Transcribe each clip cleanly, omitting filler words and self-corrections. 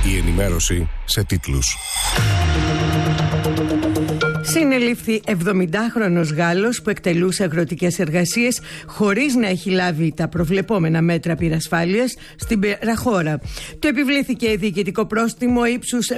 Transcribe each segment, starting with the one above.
Η ενημέρωση σε τίτλους. Συνελήφθη 70χρονος Γάλλος που εκτελούσε αγροτικές εργασίες χωρίς να έχει λάβει τα προβλεπόμενα μέτρα πυρασφάλειας στην Περαχώρα. Του επιβλήθηκε διοικητικό πρόστιμο ύψους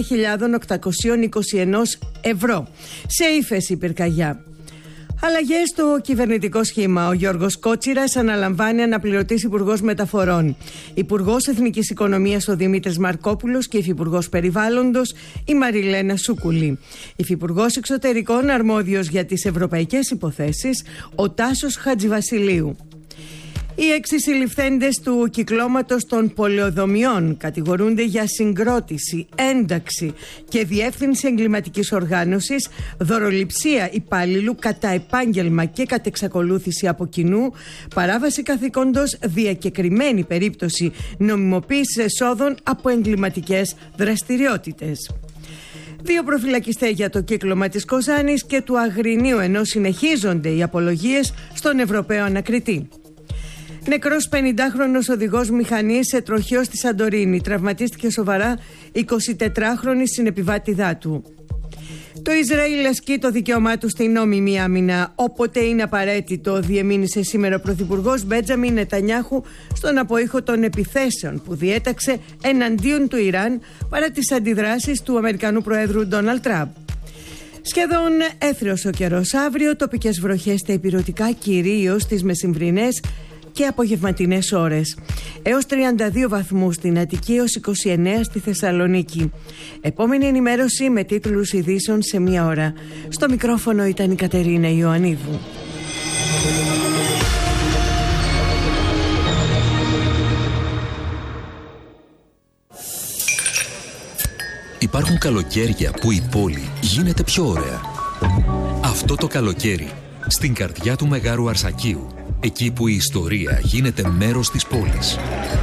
5.821 ευρώ. Σε ύφεση πυρκαγιά. Αλλαγές στο κυβερνητικό σχήμα. Ο Γιώργος Κότσιρας αναλαμβάνει αναπληρωτής Υπουργός Μεταφορών. Υπουργός Εθνικής Οικονομίας ο Δημήτρης Μαρκόπουλος και Υφυπουργός Περιβάλλοντος η Μαριλένα Σούκουλη. Υφυπουργός Εξωτερικών αρμόδιος για τις ευρωπαϊκές υποθέσεις ο Τάσος Χατζηβασιλείου. Οι 6 συλληφθέντες του κυκλώματος των πολεοδομιών κατηγορούνται για συγκρότηση, ένταξη και διεύθυνση εγκληματικής οργάνωσης, δωροληψία υπάλληλου κατά επάγγελμα και κατ' εξακολούθηση από κοινού, παράβαση καθηκόντος, διακεκριμένη περίπτωση νομιμοποίησης εσόδων από εγκληματικές δραστηριότητες. 2 προφυλακιστές για το κύκλωμα της Κοζάνης και του Αγρινίου, ενώ συνεχίζονται οι απολογίες στον Ευρωπαίο Ανακριτή. Νεκρός 50χρονος οδηγός μηχανής σε τροχαίο στη Σαντορίνη. Τραυματίστηκε σοβαρά 24χρονη συνεπιβάτηδά του. Το Ισραήλ ασκεί το δικαίωμά του στην νόμιμη άμυνα όποτε είναι απαραίτητο, διεμήνυσε σήμερα ο Πρωθυπουργός Μπέντζαμιν Νετανιάχου στον απόϊχο των επιθέσεων που διέταξε εναντίον του Ιράν παρά τις αντιδράσεις του Αμερικανού Προέδρου Ντόναλντ Τραμπ. Σχεδόν έθριος ο καιρός. Αύριο τοπικές βροχές στα ηπειρωτικά, κυρίως στις μεσημβρινές και απογευματινές ώρες. Έως 32 βαθμούς στην Αττική, έως 29 στη Θεσσαλονίκη. Επόμενη ενημέρωση με τίτλους ειδήσεων σε 1 ώρα. Στο μικρόφωνο ήταν η Κατερίνα Ιωαννίδου. Υπάρχουν καλοκαίρια που η πόλη γίνεται πιο ωραία. Αυτό το καλοκαίρι, στην καρδιά του Μεγάρου Αρσακίου, εκεί που η ιστορία γίνεται μέρος της πόλης.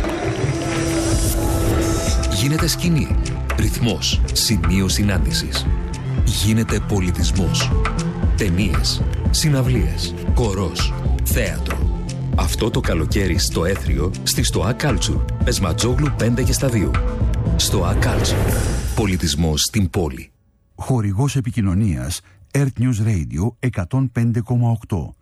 Γίνεται σκηνή, ρυθμός, σημείο συνάντησης. Γίνεται πολιτισμός. Ταινίες, συναυλίες, χορός, θέατρο. Αυτό το καλοκαίρι στο Έθριο, στη Στοά Κάλτσουρ, Πεσματζόγλου 5 και στα 2. Στοά Κάλτσουρ. Πολιτισμός στην πόλη. Χορηγός επικοινωνίας Earth News Radio 105,8.